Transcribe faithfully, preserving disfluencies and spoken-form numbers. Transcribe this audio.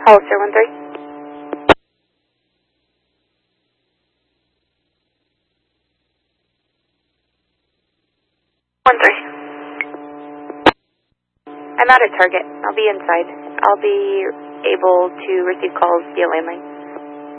Hollister one three. one three. I'm out at Target. I'll be inside. I'll be able to receive calls via landline.